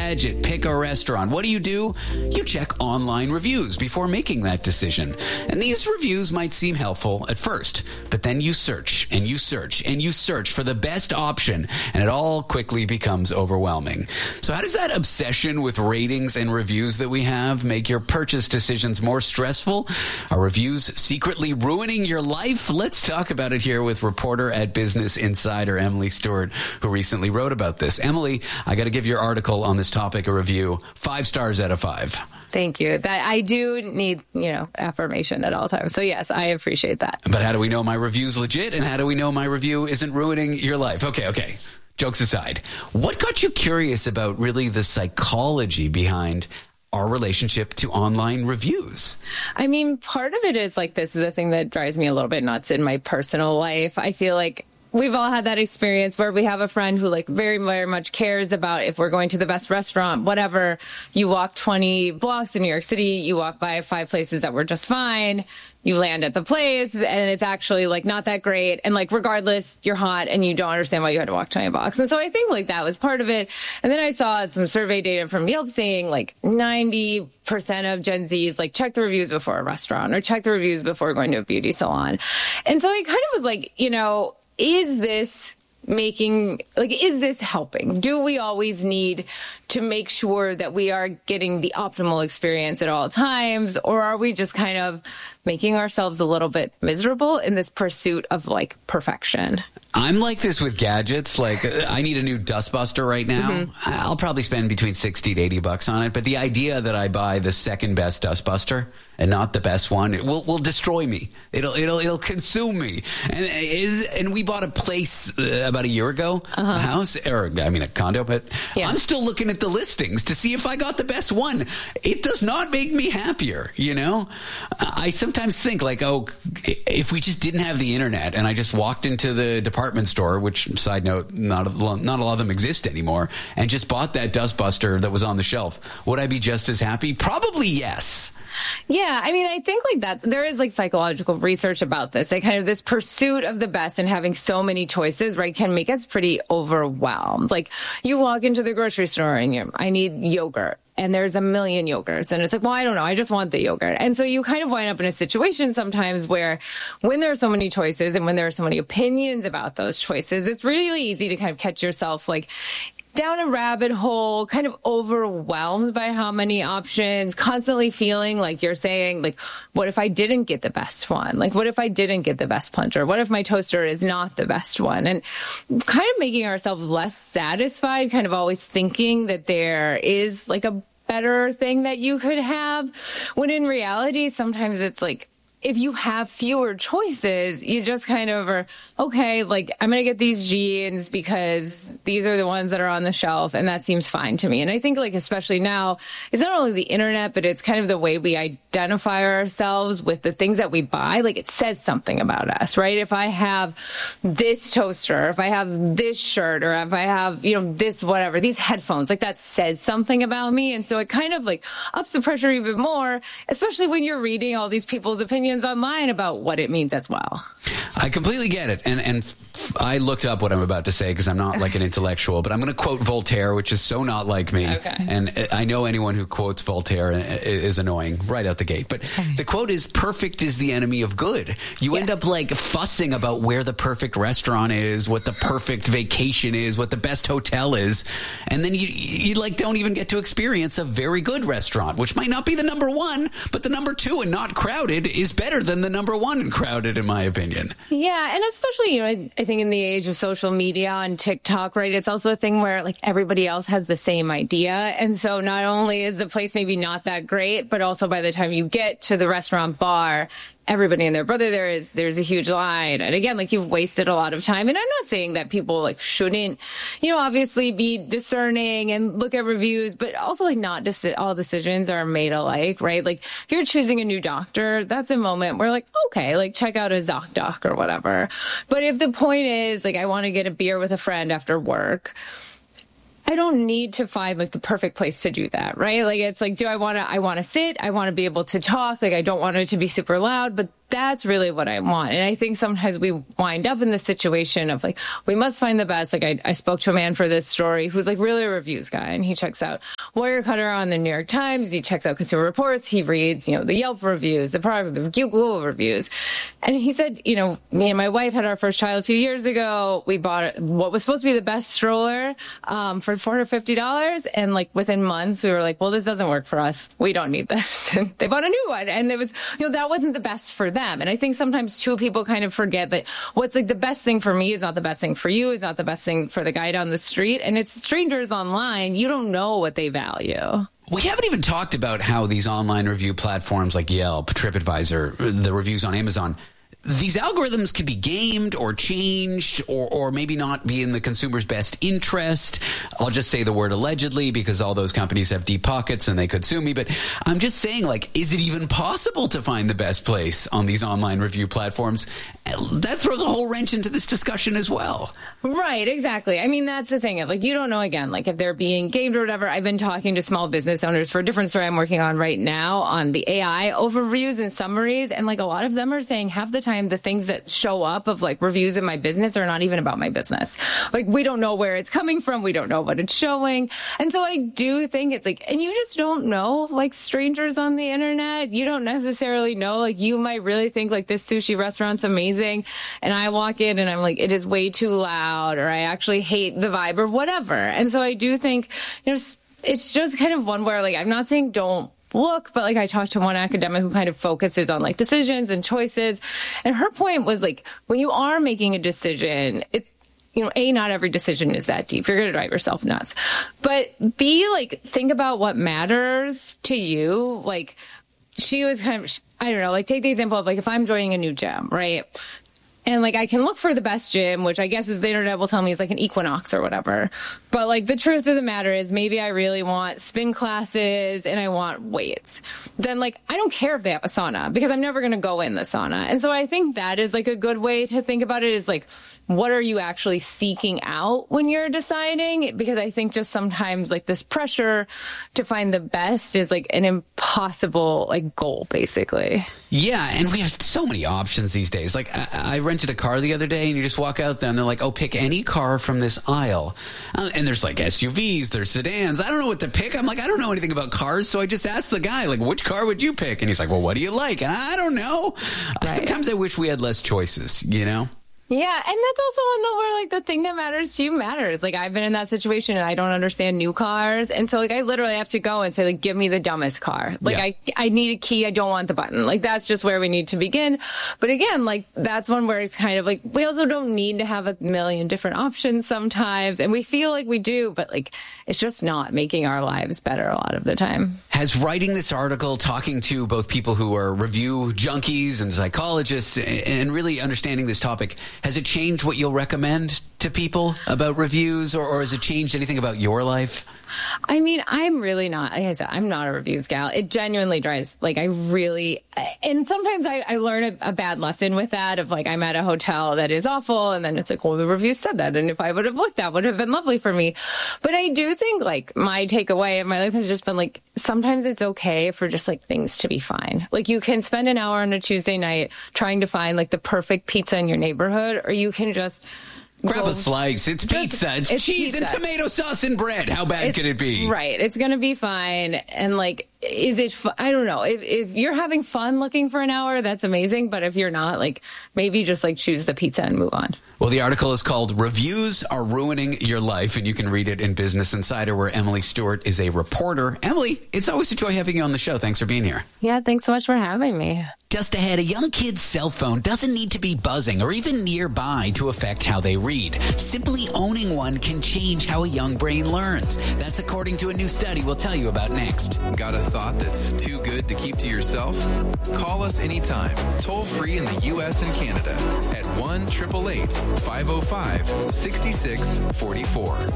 gadget, pick a restaurant. What do? You check online reviews before making that decision. And these reviews might seem helpful at first, but then you search and you search and you search for the best option, and it all quickly becomes overwhelming. So how does that obsession with ratings and reviews that we have make your purchase decisions more stressful? Are reviews secretly ruining your life? Let's talk about it here with reporter at Business Insider, Emily Stewart, who recently wrote about this. Emily, I got to give your article on this topic a review. 5 stars out of 5. Thank you. That I do need, affirmation at all times. So yes, I appreciate that. But how do we know my review's legit? And how do we know my review isn't ruining your life? Okay. Jokes aside, what got you curious about really the psychology behind our relationship to online reviews? I mean, part of it is like, this is the thing that drives me a little bit nuts in my personal life. I feel like we've all had that experience where we have a friend who very, very much cares about if we're going to the best restaurant, whatever. You walk 20 blocks in New York City, you walk by 5 places that were just fine. You land at the place and it's actually not that great. And regardless, you're hot and you don't understand why you had to walk 20 blocks. And so I think that was part of it. And then I saw some survey data from Yelp saying 90% of Gen Zs check the reviews before a restaurant or check the reviews before going to a beauty salon. And so I kind of was is this is this helping? Do we always need to make sure that we are getting the optimal experience at all times? Or are we just kind of making ourselves a little bit miserable in this pursuit of perfection? I'm like this with gadgets. I need a new dustbuster right now. Mm-hmm. I'll probably spend between $60 to $80 on it. But the idea that I buy the second best dustbuster and not the best one, it will destroy me. It'll consume me. And we bought a place about a year ago, a house, a condo. But yeah. I'm still looking at the listings to see if I got the best one. It does not make me happier. I sometimes think if we just didn't have the internet and I just walked into the department store, which, side note, not a lot of them exist anymore, and just bought that dustbuster that was on the shelf, would I be just as happy? Probably yes. Yeah, I think that there is psychological research about this. This pursuit of the best and having so many choices, right, can make us pretty overwhelmed. You walk into the grocery store and I need yogurt. And there's a million yogurts. And it's well, I don't know. I just want the yogurt. And so you kind of wind up in a situation sometimes where when there are so many choices and when there are so many opinions about those choices, it's really easy to kind of catch yourself down a rabbit hole, kind of overwhelmed by how many options, constantly feeling you're saying, what if I didn't get the best one? What if I didn't get the best plunger? What if my toaster is not the best one? And kind of making ourselves less satisfied, kind of always thinking that there is a better thing that you could have, when in reality, sometimes it's if you have fewer choices, you just kind of are, okay, I'm going to get these jeans because these are the ones that are on the shelf, and that seems fine to me. And I think, especially now, it's not only the internet, but it's kind of the way we identify ourselves with the things that we buy. It says something about us, right? If I have this toaster, if I have this shirt, or if I have, this whatever, these headphones, that says something about me. And so it kind of ups the pressure even more, especially when you're reading all these people's opinions online about what it means as well. I completely get it. And I looked up what I'm about to say because I'm not an intellectual, but I'm going to quote Voltaire, which is so not like me. Okay. And I know anyone who quotes Voltaire is annoying right out the gate. But the quote is, perfect is the enemy of good. You end up fussing about where the perfect restaurant is, what the perfect vacation is, what the best hotel is. And then you don't even get to experience a very good restaurant, which might not be the number one, but the number 2 and not crowded is better than the number 1 and crowded, in my opinion. Yeah. And especially, I think in the age of social media and TikTok, right, it's also a thing where everybody else has the same idea. And so not only is the place maybe not that great, but also by the time you get to the restaurant bar, everybody and their brother there's a huge line. And again, you've wasted a lot of time. And I'm not saying that people shouldn't, obviously be discerning and look at reviews, but also not all decisions are made alike, right? If you're choosing a new doctor, that's a moment where okay, check out a ZocDoc or whatever. But if the point is I want to get a beer with a friend after work, I don't need to find like the perfect place to do that, right? Like, it's like, I want to sit, I want to be able to talk. Like, I don't want it to be super loud, but that's really what I want. And I think sometimes we wind up in the situation of like, we must find the best. Like, I spoke to a man for this story who's like really a reviews guy, and he checks out Wirecutter on the New York Times. He checks out Consumer Reports. He reads, the Yelp reviews, the Google reviews. And he said, me and my wife had our first child a few years ago. We bought what was supposed to be the best stroller, for $450. And like within months, we were like, well, this doesn't work for us. We don't need this. And they bought a new one. And it was, that wasn't the best for them. And I think sometimes too, people kind of forget that what's like the best thing for me is not the best thing for you, is not the best thing for the guy down the street. And it's strangers online. You don't know what they value. We haven't even talked about how these online review platforms like Yelp, TripAdvisor, the reviews on Amazon, these algorithms can be gamed or changed or maybe not be in the consumer's best interest. I'll just say the word allegedly because all those companies have deep pockets and they could sue me. But I'm just saying, like, is it even possible to find the best place on these online review platforms? That throws a whole wrench into this discussion as well. Right, exactly. I mean, that's the thing. Like, you don't know, again, like if they're being gamed or whatever. I've been talking to small business owners for a different story I'm working on right now on the AI overviews and summaries. And like a lot of them are saying half the time the things that show up of like reviews in my business are not even about my business. Like, we don't know where it's coming from. We don't know what it's showing. And so I do think it's like, and you just don't know, like, strangers on the internet. You don't necessarily know, like, you might really think like this sushi restaurant's amazing. And I walk in and I'm like, it is way too loud, or I actually hate the vibe or whatever. And so I do think, it's just kind of one where, like, I'm not saying don't look, but like I talked to one academic who kind of focuses on like decisions and choices. And her point was like, when you are making a decision, not every decision is that deep. You're going to drive yourself nuts. But B, like, think about what matters to you. Like, she was kind of, I don't know, like, take the example of like, if I'm joining a new gym, right? And like, I can look for the best gym, which I guess is the internet will tell me is like an Equinox or whatever. But like, the truth of the matter is maybe I really want spin classes and I want weights. Then like, I don't care if they have a sauna because I'm never going to go in the sauna. And so I think that is like a good way to think about it, is like, what are you actually seeking out when you're deciding? Because I think just sometimes like this pressure to find the best is like an impossible like goal, basically. Yeah, and we have so many options these days. Like, I rented a car the other day, and you just walk out there, and they're like, oh, pick any car from this aisle. And there's like SUVs, there's sedans. I don't know what to pick. I'm like, I don't know anything about cars, so I just asked the guy, like, which car would you pick? And he's like, well, what do you like? And I don't know. Right. Sometimes I wish we had less choices, Yeah, and that's also one though where like the thing that matters to you matters. Like, I've been in that situation and I don't understand new cars, and so like I literally have to go and say like, give me the dumbest car. Like, yeah. I need a key. I don't want the button. Like, that's just where we need to begin. But again, like, that's one where it's kind of like, we also don't need to have a million different options sometimes, and we feel like we do, but like, it's just not making our lives better a lot of the time. Has writing this article, talking to both people who are review junkies and psychologists and really understanding this topic, has it changed what you'll recommend to people about reviews, or has it changed anything about your life? I mean, I'm really not, like I said, I'm not a reviews gal. It genuinely drives, like, and sometimes I learn a bad lesson with that of like, I'm at a hotel that is awful, and then it's like, well, the review said that, and if I would have looked, that would have been lovely for me. But I do think like my takeaway of my life has just been like, sometimes it's okay for just like things to be fine. Like, you can spend an hour on a Tuesday night trying to find like the perfect pizza in your neighborhood, or you can just grab a slice. It's pizza. It's cheese pizza. And tomato sauce and bread. How bad could it be? Right. It's going to be fine. And like, is it I don't know. If you're having fun looking for an hour, that's amazing. But if you're not, like, maybe just like choose the pizza and move on. Well, the article is called Reviews Are Ruining Your Life, and you can read it in Business Insider, where Emily Stewart is a reporter. Emily, it's always a joy having you on the show. Thanks for being here. Yeah, thanks so much for having me. Just ahead, a young kid's cell phone doesn't need to be buzzing or even nearby to affect how they read. Simply owning one can change how a young brain learns. That's according to a new study we'll tell you about next. Got a thought that's too good to keep to yourself? Call us anytime, toll free in the U.S. and Canada at 1-888-505-6644.